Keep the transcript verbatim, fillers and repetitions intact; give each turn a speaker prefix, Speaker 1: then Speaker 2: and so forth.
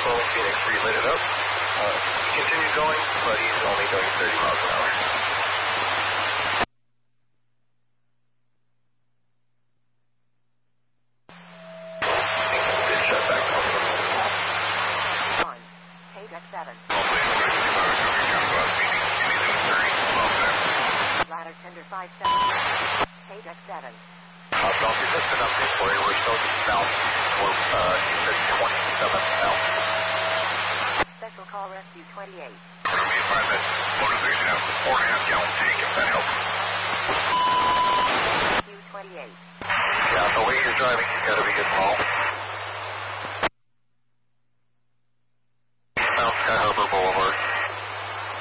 Speaker 1: Bravo, Phoenix three lit it up. Uh, continue going, but he's only doing thirty miles an hour. Did shut back to
Speaker 2: one, K-Deck seven. Ladder tender five seven. K-Deck seven.
Speaker 1: Uh, Bounty, that's an update for you. We're still just bound for, uh, you said twenty-seven now.
Speaker 2: Special call rescue twenty-eight.
Speaker 1: Let me advise that motivation out with four and a half gallon tank, if that helps.
Speaker 2: Q twenty-eight.
Speaker 1: Yeah, the way you're driving, you've got to be good, Paul.